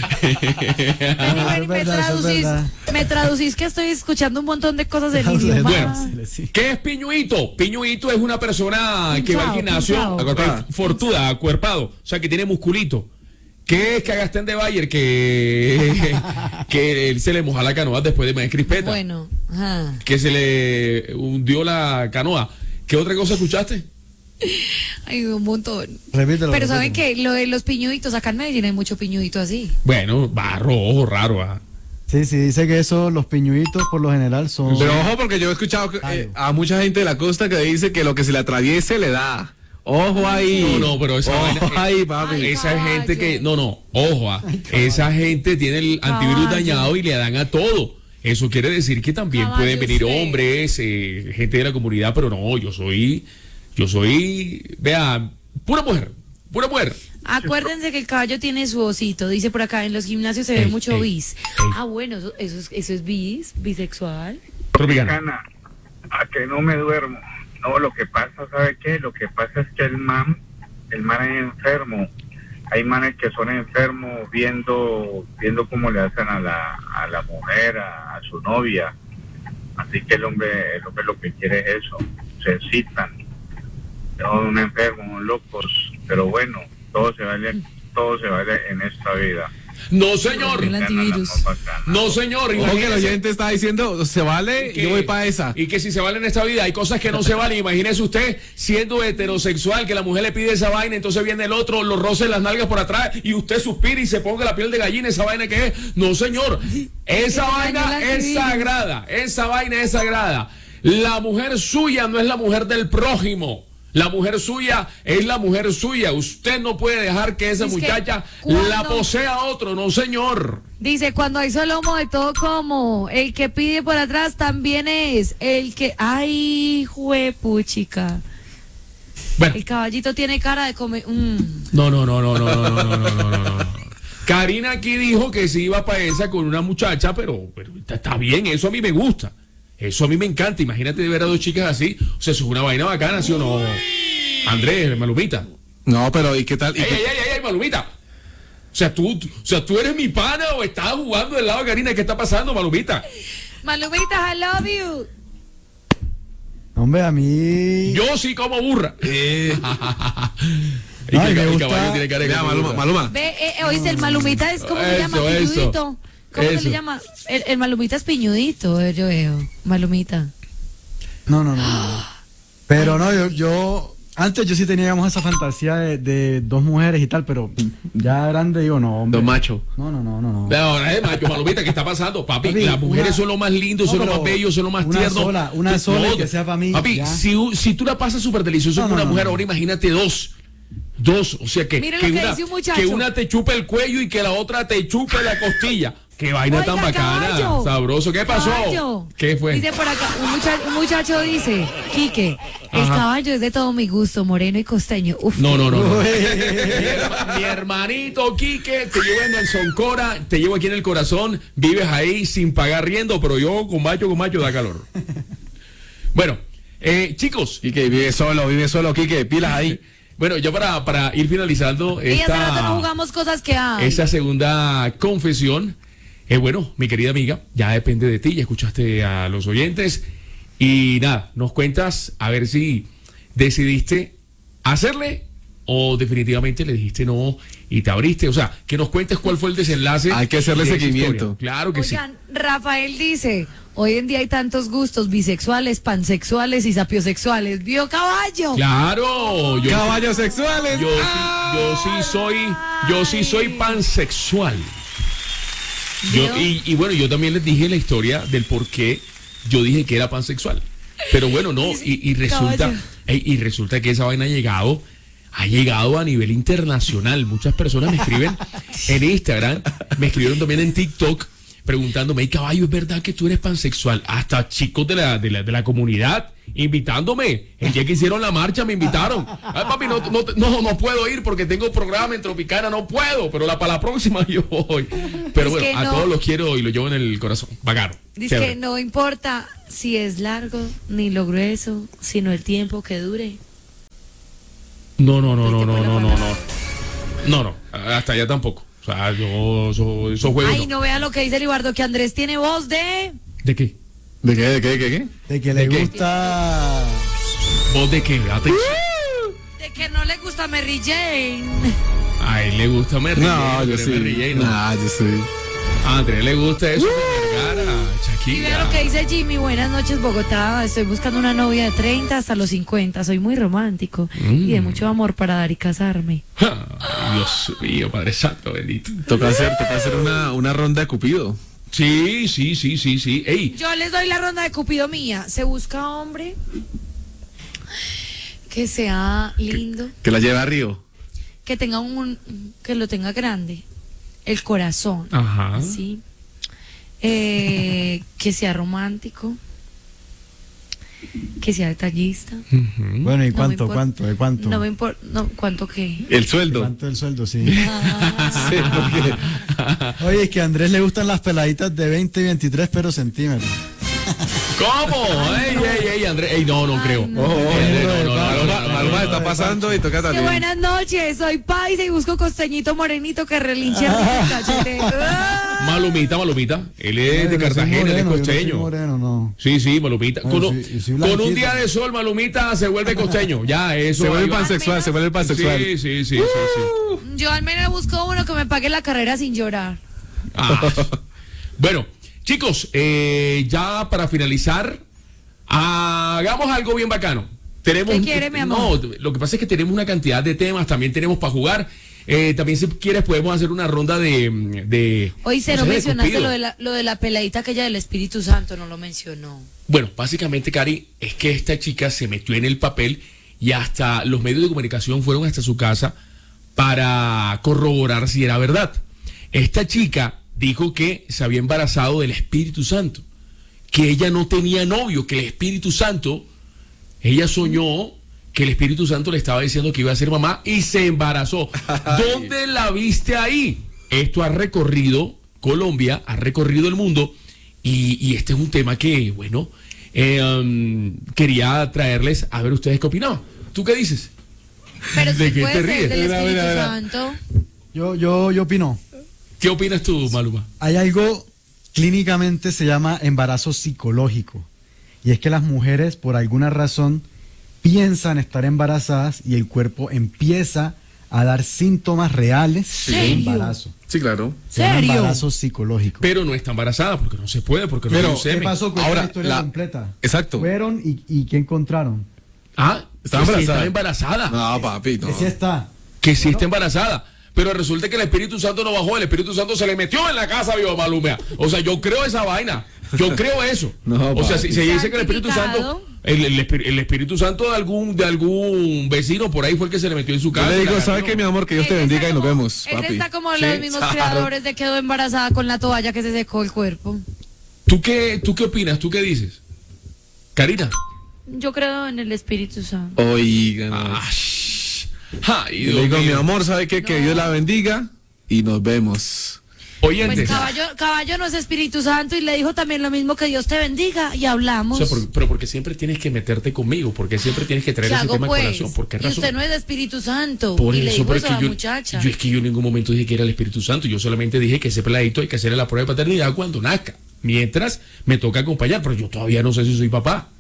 Vení, Ah, vení, es me verdad, eso es traducís, verdad. me traducís que estoy escuchando un montón de cosas del Bueno, idioma. sí. ¿Qué es piñuito? Piñuito es una persona que va al Pinchado, gimnasio, pinchado. acuérdate, fortuda, acuerpado, o sea que tiene musculito. ¿Qué es Cagastén de Bayer? Que, que él se le moja la canoa después de Maíz Crispeta. Bueno, ajá. Que se le hundió la canoa. ¿Qué otra cosa escuchaste? Hay un montón. Repítelo. Pero ¿saben repítelo. qué? Lo de los piñuditos, acá en Medellín hay mucho piñudito así. Bueno, barro, ojo raro. ah. Sí, sí, dice que eso, los piñuitos por lo general son... Pero ojo, porque yo he escuchado que, eh, a mucha gente de la costa que dice que lo que se le atraviese le da. Ojo ahí. No, no, pero esa Ojo vaina- ahí, papi. Ay, Esa caballo. gente que, no, no, ojo, ah, esa gente tiene el antivirus Caballo. dañado y le dan a todo. Eso quiere decir que también Caballo, pueden venir sí. hombres, eh, gente de la comunidad, pero no, yo soy, yo soy, vea, pura mujer, pura mujer. Acuérdense que el caballo tiene su osito. Dice por acá, en los gimnasios se ve Ey, mucho ey, bis. ey. Ah, bueno, eso, eso, es, eso es bis, bisexual. Tropicana. Gana, a que no me duermo. No, lo que pasa, ¿sabe qué? Lo que pasa es que el man, el man es enfermo. Hay manes que son enfermos viendo viendo cómo le hacen a la, a la mujer, a, a su novia. Así que el hombre, el hombre lo que quiere es eso, se excitan. Son un enfermo, son locos, pero bueno, todo se vale, todo se vale en esta vida. No, señor. El antivirus. No, señor. Ojo que el imagínese. oyente está diciendo, se vale, Que- yo voy para esa. Y que si se vale en esta vida, hay cosas que no se valen. Imagínese usted siendo heterosexual, que la mujer le pide esa vaina, entonces viene el otro, lo roce las nalgas por atrás y usted suspira y se ponga la piel de gallina. Esa vaina que es. No, señor. Esa Se vaina dañó el es antivirus. sagrada. Esa vaina es sagrada. La mujer suya no es la mujer del prójimo. La mujer suya es la mujer suya. Usted no puede dejar que esa Es que muchacha cuando- la posea otro. No, señor. Dice, cuando hay solo homo de todo como, el que pide por atrás también es el que... Ay, juepuchica. Bueno. El caballito tiene cara de comer... mm. No, no, no, no, no, no, no, no, no, no, no, no. Karina aquí dijo que se iba para esa con una muchacha, pero, pero está, está bien, eso a mí me gusta. Eso a mí me encanta. Imagínate de ver a dos chicas así. O sea, eso es una vaina bacana, ¿sí o no? Andrés, Malumita. No, pero ¿y qué tal? ¿Y ¡Ey, qué- ey, ey, ey, Malumita! O sea, tú, tú- o sea, tú eres mi pana o estás jugando del lado de Karina. ¿Qué está pasando, Malumita? Malumita, I love you. Hombre, a mí... Yo sí como burra. Eh, Y Ay, que me el gusta- caballo tiene cara de Vea, come Maluma, burra. Maluma. Ve, eh, eh, oíste, el malumita es como se Eso, llama, eso, piñudito. ¿Cómo se eso. le llama? El, el malumita es piñudito, eh, yo veo. Malumita. No, no, no, no. Pero no, yo, yo... Antes yo sí teníamos esa fantasía de, de dos mujeres y tal, pero ya grande digo, no, hombre. Dos machos. No, no, no, no, no. Pero ahora es macho, Malumita, ¿qué está pasando? Papi, Papi, las mujeres una- son lo más lindo, No, son lo pero más bello, son lo más una tierno. sola, una Tú- sola y no, que sea pa' mí, Papi, ya. si, si tú la pasas súper delicioso No, con no, una no, mujer, no. ahora imagínate dos. Dos, o sea que, Mira que, lo que una, dice un muchacho. que una te chupe el cuello y que la otra te chupe la costilla. Qué vaina Oiga, tan bacana, caballo. sabroso. ¿Qué pasó? Caballo. ¿Qué fue? Dice por acá, un muchacho, un muchacho dice, Quique, el Ajá. caballo es de todo mi gusto, moreno y costeño. Uf, No, no, no. no. Uy. mi, herma- mi hermanito Quique, te llevo en el Soncora, te llevo aquí en el corazón, vives ahí sin pagar riendo, pero yo con macho, con macho da calor. Bueno, eh, chicos. Quique, vive solo, vive solo, Quique, pilas ahí. Bueno, ya para, para ir finalizando y hace rato no esta, jugamos cosas que hay. esa segunda confesión, eh, bueno, mi querida amiga, ya depende de ti, ya escuchaste a los oyentes y nada, nos cuentas a ver si decidiste hacerle o definitivamente le dijiste no y te abriste? O sea, que nos cuentes cuál fue el desenlace. Hay que hacerle de esa seguimiento. historia. Claro que Oigan, Rafael dice, hoy en día hay tantos gustos bisexuales, pansexuales y sapiosexuales. ¿Vio, caballo? sí. Claro, yo Caballos sexuales. Yo, sí, yo sí soy, yo sí soy pansexual. Yo, y, y bueno, yo también les dije la historia del por qué yo dije que era pansexual. Pero bueno, no, y, y resulta, y, y resulta que esa vaina ha llegado, ha llegado a nivel internacional. Muchas personas me escriben en Instagram, me escribieron también en TikTok, preguntándome, hey, caballo, ¿es verdad que tú eres pansexual? Hasta chicos de la, de la, de la comunidad invitándome. El día que hicieron la marcha me invitaron. Ay, papi, no, no, no, no puedo ir porque tengo programa en Tropicana, no puedo, pero la, para la próxima yo voy. Pero Es bueno, que a no. todos los quiero y los llevo en el corazón. Bacano. Dice Chévere. que no importa si es largo ni lo grueso, sino el tiempo que dure. No, no, no, no, no, no, no, no. No, no, hasta allá tampoco. O sea, yo, eso, esos juegos. Ay, no. no vea lo que dice Libardo, que Andrés tiene voz de... ¿De qué? ¿De qué? ¿De qué? ¿De qué? De que le ¿De qué? gusta. ¿Vos de qué? Atención. De que no le gusta Mary Jane. A él le gusta Mary No, Jane, yo pero sí. Mary Jane no. No, yo sí. A Andrés le gusta eso de Vergara, Y vea Shakira. lo que dice Jimmy, buenas noches Bogotá, estoy buscando una novia de treinta hasta los cincuenta, soy muy romántico Mm. y de mucho amor para dar y casarme. Ay, Dios mío, Padre Santo, bendito. Toca hacer, toca hacer una, una ronda de Cupido. Sí, sí, sí, sí, sí. Ey, Yo les doy la ronda de Cupido mía, se busca hombre que sea lindo, Que la lleve a Río. que tenga un, que lo tenga grande, el corazón, Ajá. ¿sí? Eh, que sea romántico, que sea detallista. Bueno, ¿y No me cuánto, importa. cuánto, de cuánto? No me importa, no, ¿cuánto qué? El sueldo. ¿Cuánto el sueldo, sí? Sí, porque- Oye, es que a Andrés le gustan las peladitas de veinte y veintitrés pero centímetros. ¿Cómo? Ey, ey, ey, Andrés. Ey, no, no creo. no. Ojo, ojo, Ey, Andrés, no, no, no, Maluma- no, no, no, Maluma no, está no. pasando y toca Que también. buenas noches, soy paisa y busco costeñito morenito que relinche rico el cachete. ¡Ah! Malumita, Malumita. Él es No, de yo no soy Cartagena, él es moreno, yo no soy costeño. moreno, no. Sí, sí, Malumita. No, Con, yo un- soy- yo soy con un blanquito. día de sol, Malumita se vuelve costeño. Ya, eso. Se vuelve ahí va. pansexual, se vuelve pansexual. Sí, sí, sí, sí, sí. Yo al menos busco uno que me pague la carrera sin llorar. Ah. Bueno, chicos, eh, ya para finalizar, hagamos algo bien bacano. Tenemos, ¿Qué quiere, mi amor? No, lo que pasa es que tenemos una cantidad de temas, también tenemos para jugar. Eh, también si quieres podemos hacer una ronda de... de Hoy se no no sé, de mencionaste Cupido. lo de, la, lo de la peladita aquella del Espíritu Santo, no lo mencionó. Bueno, básicamente, Cari, es que esta chica se metió en el papel y hasta los medios de comunicación fueron hasta su casa para corroborar si era verdad. Esta chica dijo que se había embarazado del Espíritu Santo, que ella no tenía novio, que el Espíritu Santo, ella soñó que el Espíritu Santo le estaba diciendo que iba a ser mamá y se embarazó. ¿Dónde la viste ahí? Esto ha recorrido Colombia, ha recorrido el mundo y, y este es un tema que, bueno, eh, um, quería traerles a ver ustedes qué opinaban. ¿Tú qué dices? Pero ¿De sí qué puede te ser ríes? del Mira, Espíritu mira, mira. Santo. Yo, yo, yo opino. ¿Qué opinas tú, Maluma? Hay algo clínicamente se llama embarazo psicológico. Y es que las mujeres, por alguna razón, piensan estar embarazadas y el cuerpo empieza a dar síntomas reales de ¿Serio? embarazo. Sí, claro. Se llama ¿Serio? embarazo psicológico. Pero no está embarazada porque no se puede, porque no Pero, hay un ¿Qué semen. pasó con Ahora, la historia la- completa? Exacto. Fueron y, y ¿qué encontraron? Ah, ¿Estaba que sí embarazada? estaba embarazada. No, papi, no. Que sí está. Que sí está embarazada. Pero resulta que el Espíritu Santo no bajó, el Espíritu Santo se le metió en la casa, viva Maluma. O sea, yo creo esa vaina. Yo creo eso. No, o sea, papi. si se dice que el Espíritu Santificado. Santo, el, el, Espí- el Espíritu Santo de algún, de algún vecino por ahí fue el que se le metió en su Yo casa. le y digo, la ¿sabes agarró. qué, mi amor? Que Dios te Él bendiga está y nos como- vemos, Él papi. está como Sí, los mismos claro. creadores de quedó embarazada con la toalla que se secó el cuerpo. ¿Tú qué, ¿Tú qué opinas? ¿Tú qué dices? Karina. Yo creo en el Espíritu Santo. Oigan. Ah, shh. Ay, Y Dios le digo, mi mío. amor, ¿sabe qué? Que No. Dios la bendiga y nos vemos. Oyentes. Pues caballo, caballo no es Espíritu Santo y le dijo también lo mismo, que Dios te bendiga, y O hablamos. sea, por- pero porque siempre tienes que meterte conmigo, porque siempre tienes que traer ¿Qué ese hago, tema al pues? corazón. ¿Por qué Y razón? usted no es de Espíritu Santo. Por y le eso, dijo pero eso es a que la yo, muchacha. yo es que yo en ningún momento dije que era el Espíritu Santo. Yo solamente dije que ese peladito hay que hacerle la prueba de paternidad cuando nazca. Mientras me toca acompañar, pero yo todavía no sé si soy papá.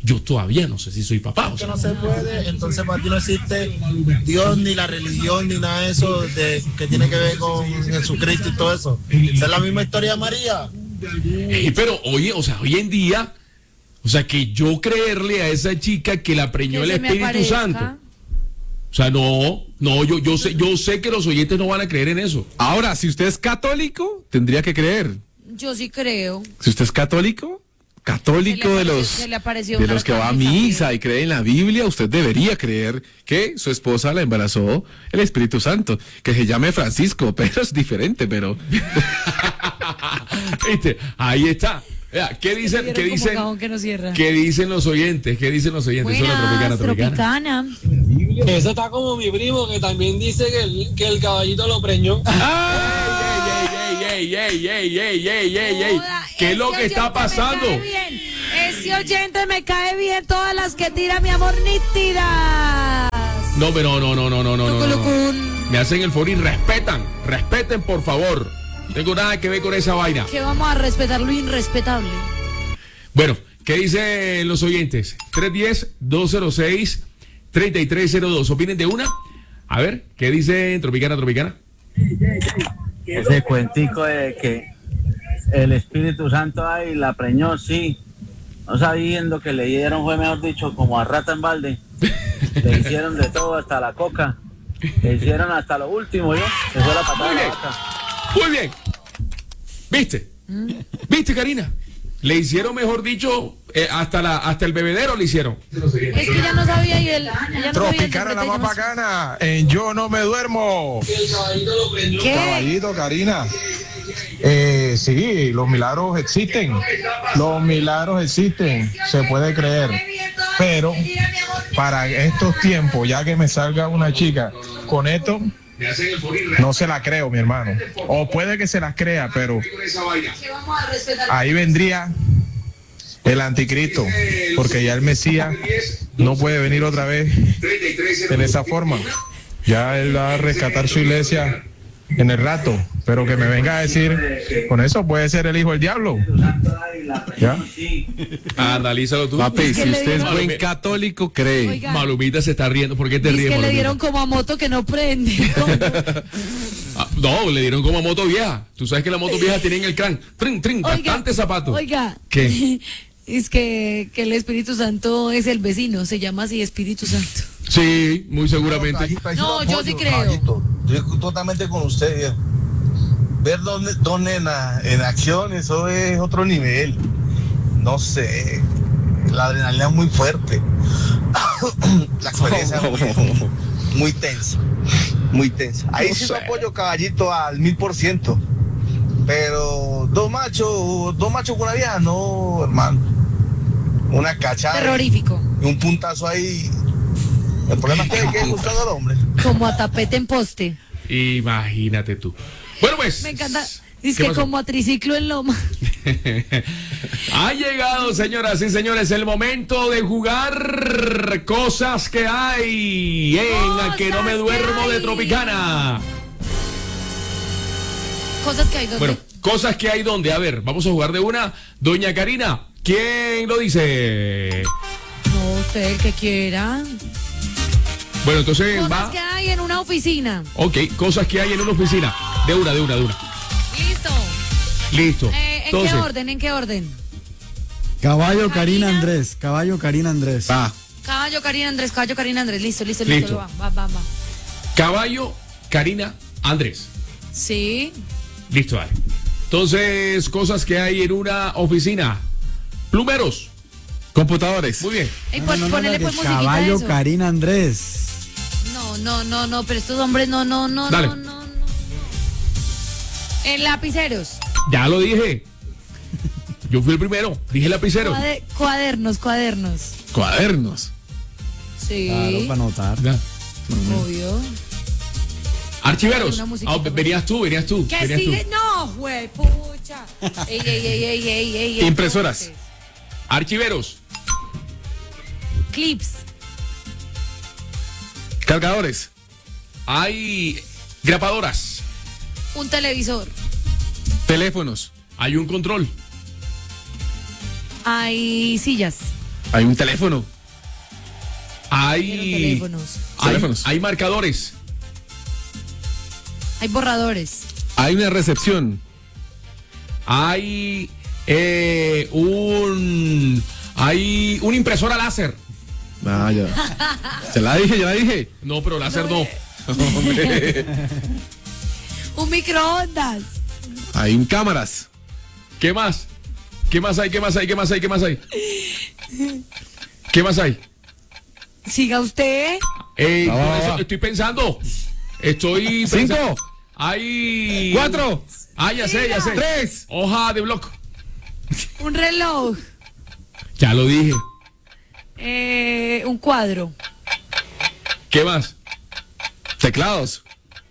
yo todavía no sé si soy papá. O Que sea, no se puede, entonces para ti no existe Dios ni la religión ni nada de eso de, que tiene que ver con Jesucristo y todo eso. Esa es la misma historia de María. eh, pero oye, o sea, hoy en día, o sea, que yo creerle a esa chica que la preñó Que el se me Espíritu aparezca. Santo. O sea, no, no, yo, yo sé, yo sé que los oyentes no van a creer en eso. Ahora, si usted es católico, tendría que creer. Yo sí creo. Si usted es católico, católico Se le de apareció- los se le apareció de un los que va a arcángel misa y cree en la Biblia, usted debería creer que su esposa la embarazó el Espíritu Santo, que se llame Francisco, pero es diferente, pero ¿Viste? Ahí está. Vea, ¿Qué dicen, Vieron qué como dicen, cajón que no cierra. qué dicen los oyentes? ¿Qué dicen los oyentes? Son la tropicana, tropicana. Tropicana. Eso está como mi primo que también dice que el, que el caballito lo preñó. ¡Ey, ey, ey, ey, ey, ey, ey, ey! ¿Qué es lo que está pasando? Me cae bien. Ese oyente me cae bien, todas las que tira mi amor nítidas. No, pero no, no, no, no, no, no, no. Tuculukun. Me hacen el favor y respetan, respeten por favor. No tengo nada que ver con esa vaina. Que vamos a respetar lo irrespetable. Bueno, ¿qué dicen los oyentes? tres uno cero, dos cero seis, tres tres cero dos. ¿Opinen de una? A ver, ¿qué dicen Tropicana, Tropicana? Ese cuentico de que el Espíritu Santo ahí la preñó, sí. No sabiendo que le dieron, fue mejor dicho, como a rata en balde. Le hicieron de todo, hasta la coca. Le hicieron hasta lo último, ¿yo? Que fue la patada de la vaca. Muy bien. ¿Viste? ¿Viste, Karina? Le hicieron, mejor dicho, eh, hasta la hasta el bebedero le hicieron. Es que ya no sabía y él. ella no Tropicana sabía la el más secreto y bacana, en Yo No Me Duermo. El caballito lo preñó. ¿Qué? Caballito, Karina. Eh, sí, los milagros existen. Los milagros existen, se puede creer. Pero para estos tiempos, ya que me salga una chica con esto, no se la creo, mi hermano. O puede que se las crea, pero ahí vendría el anticristo, porque ya el Mesías no puede venir otra vez en esa forma. Ya él va a rescatar su iglesia en el rato, pero que me venga a decir, con eso puede ser el hijo del diablo. ¿Ya? Analízalo tú. papi, Es que si le usted es dieron- buen católico, cree. Oiga. Malumita se está riendo. ¿Por qué te Es ríes, que le Malumita? dieron como a moto que no prende. Ah, no, le dieron como a moto vieja. Tú sabes que la moto vieja tiene en el crán. Trin, trin, bastante zapato. Oiga. ¿Qué? Es que, que el Espíritu Santo es el vecino, se llama así Espíritu Santo. Sí, muy seguramente. No, yo sí creo. Caballito, yo estoy totalmente con usted, viejo. Ver dos, dos nenas en acción, eso es otro nivel. No sé, la adrenalina es muy fuerte. La experiencia es muy, muy tensa, muy tensa. Ahí No sí sé. lo apoyo, caballito, al mil por ciento. Pero dos machos, dos machos con una vieja, no, hermano. Una cachada. Terrorífico. Y un puntazo ahí. El problema es que hay que gustar al hombre. Como a tapete en poste. Imagínate tú. Bueno, pues. Me encanta. Es ¿Qué que pasó? como a triciclo en loma. Ha llegado, señoras y señores, el momento de jugar cosas que hay en A Que No Me Duermo de Tropicana. Cosas que hay donde. Bueno, cosas que hay donde. A ver, vamos a jugar de una. Doña Karina, ¿quién lo dice? No, usted el que quiera. Bueno, entonces Cosas va. que hay en una oficina. Ok, cosas que hay en una oficina. De una, de una, de una. Listo. Listo. Eh, ¿En Entonces, qué orden? ¿En qué orden? Caballo, Karina, Andrés. Caballo, Karina, Andrés. Va. Caballo, Karina, Andrés. Caballo, Karina, Andrés. Listo, listo, Listo. listo. Va, va, va, va. caballo, Karina, Andrés. Sí. Listo, dale. Entonces, cosas que hay en una oficina. Plumeros. Computadores. Muy bien. Ey, No, pon- no, no, ponele no, pues de musiquita a Caballo, eso. Karina, Andrés. No, no, no, no, pero estos hombres no, no, no, Dale. no, no, no. En lapiceros. Ya lo dije. Yo fui el primero. Dije lapicero. Cuade- cuadernos, cuadernos. Cuadernos. Sí. Claro, para anotar. Ya. Obvio. Archiveros. Una musiquita, Ah, pues. venías tú, venías tú. ¿Qué venías tú. sigue? No, güey, pucha. Ey, ey, ey, ey, ey, ey, ey. Impresoras. Archiveros. Clips. Cargadores. Hay grapadoras. Un televisor. Teléfonos. Hay un control. Hay sillas. Hay un teléfono. Hay teléfonos. Hay, Teléfonos. hay marcadores. Hay borradores. Hay una recepción. Hay eh, un hay una impresora láser. Ah, ya. Se la dije, ya la dije. No, pero láser no. Hombre. Un microondas. Hay un cámaras. ¿Qué más? ¿Qué más hay? ¿Qué más hay? ¿Qué más hay? ¿Qué más hay? ¿Qué más hay? Siga usted. Eh, Va, por va, eso va. estoy pensando. Estoy Cinco. pensando. Hay Cuatro. Ah, ya sé, ya sé. Tres. Hoja de bloc. Un reloj. Ya lo dije. Eh, un cuadro. ¿Qué más? Teclados.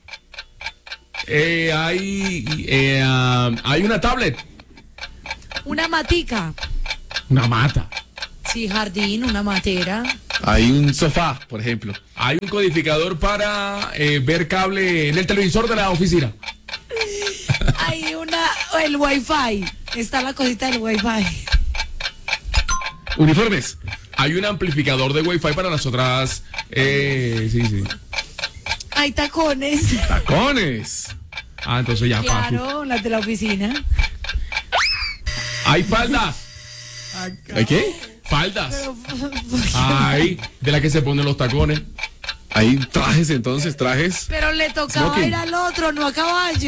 Eh, hay eh, ah, hay una tablet. Una matica. Una mata. Sí, jardín, una matera. Hay un sofá, por ejemplo. Hay un codificador para eh, ver cable en el televisor de la oficina. Hay una, el wifi. Está la cosita del wifi. Uniformes. Hay un amplificador de Wi-Fi para las otras. Eh, sí, sí. Hay tacones. Tacones. Ah, entonces ya fácil. Claro, las de la oficina. Hay faldas. ¿Hay qué? Faldas. Pero, Hay de la que se ponen los tacones. Hay trajes entonces, trajes. pero le tocaba Smoking. ir al otro, no a caballo.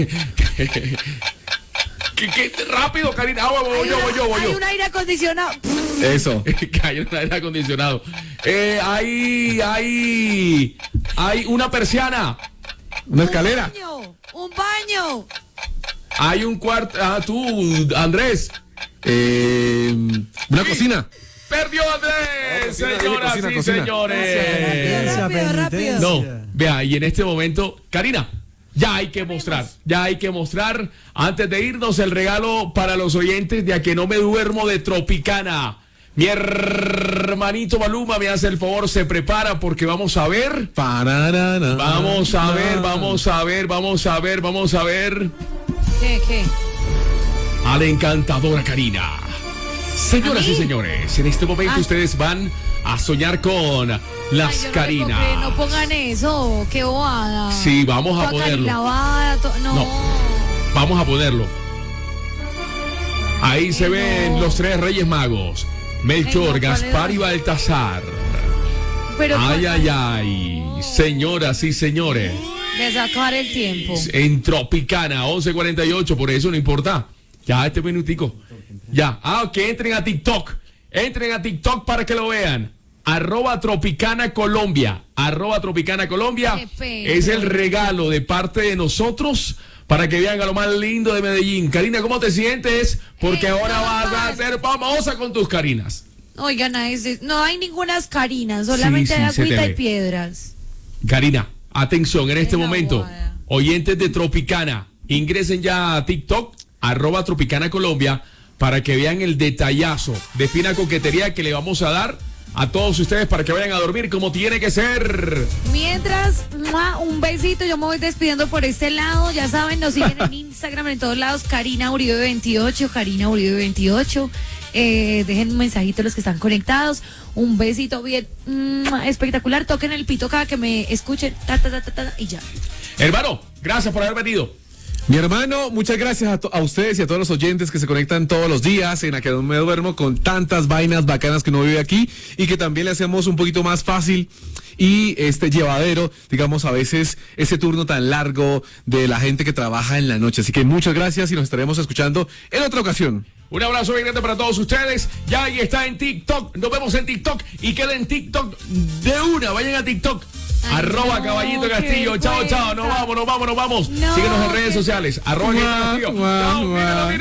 ¿Qué, qué? Rápido, Karina. Ah, voy, voy yo, voy yo, voy Hay yo. un aire acondicionado. Eso. Que hay un aire acondicionado. Eh, hay, hay, hay una persiana. Una escalera. Un baño. Un baño. Hay un cuarto. Ah, tú, Andrés. Eh, una cocina. Perdió Andrés, Cocina, señoras cocina, y cocina. señores. Rápido, rápido. No, vea, y en este momento, Karina, ya hay que mostrar, ya hay que mostrar, antes de irnos, el regalo para los oyentes de A Que No Me Duermo de Tropicana. Mi hermanito Maluma me hace el favor, se prepara porque vamos a ver. Pararara. Vamos a ver, vamos a ver, vamos a ver, vamos a ver ¿Qué, qué? a la encantadora Karina. Señoras ¿A mí? y señores, en este momento Ah. ustedes van a soñar con las Ay, yo no le Karinas. compré, no pongan eso, qué bobada. Sí, vamos a Toda ponerlo. carilavada, to- no. No. Vamos a ponerlo. Ahí se Ay, ven no. los tres Reyes Magos. Melchor, Ay, no, ¿cuál Gaspar era? y Baltasar. Pero Ay, con- ay, ay. Señoras y señores. de sacar el tiempo. En Tropicana, once cuarenta y ocho, por eso no importa. Ya, este minutico. Ya. Ah, que entren a TikTok. Entren a TikTok para que lo vean. Arroba Tropicana Colombia. Arroba Tropicana Colombia. Qué pena. Es el regalo de parte de nosotros para que vean a lo más lindo de Medellín. Karina, ¿cómo te sientes? Porque Eh, ahora no, vas a no. ser famosa con tus Karinas. Oigan, a ese- no hay ninguna carinas, solamente Sí, sí, hay se te agüita ve. y piedras. Karina, atención en este Qué momento. bobada. Oyentes de Tropicana, ingresen ya a TikTok, arroba Tropicana Colombia, para que vean el detallazo de fina coquetería que le vamos a dar a todos ustedes para que vayan a dormir como tiene que ser. Mientras, ¡mua! Un besito, yo me voy despidiendo por este lado. Ya saben, nos siguen en Instagram en todos lados, Karina Uribe veintiocho, Karina Uribe veintiocho. Eh, dejen un mensajito a los que están conectados. Un besito bien ¡mua! Espectacular. Toquen el pito cada que me escuchen. Ta, ta, ta, ta, ta, y ya. Hermano, gracias por haber venido. Mi hermano, muchas gracias a, to- a ustedes y a todos los oyentes que se conectan todos los días en A Que No Me Duermo con tantas vainas bacanas que uno vive aquí y que también le hacemos un poquito más fácil y este llevadero, digamos, a veces ese turno tan largo de la gente que trabaja en la noche. Así que muchas gracias y nos estaremos escuchando en otra ocasión. Un abrazo bien grande para todos ustedes. Ya ahí está en TikTok. Nos vemos en TikTok y queda en TikTok de una. Vayan a TikTok. Ay, Arroba no, Caballito qué Castillo. Chao, chao. Nos vergüenza. vamos, nos vamos, nos vamos. No, Síguenos en redes qué- sociales. Arroba Caballito Castillo. Guau, Chao, guau. míralo, míralo.